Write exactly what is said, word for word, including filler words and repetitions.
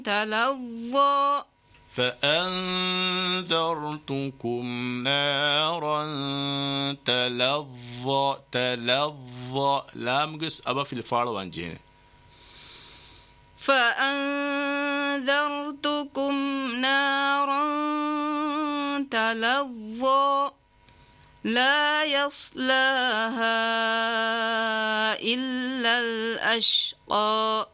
تلظى فأنذرتكم نارا تلظى تلظى لام جس أبا في الفعل وانجيه فأنذرتكم نارا تلظى لا يصلاها إلا الأشقى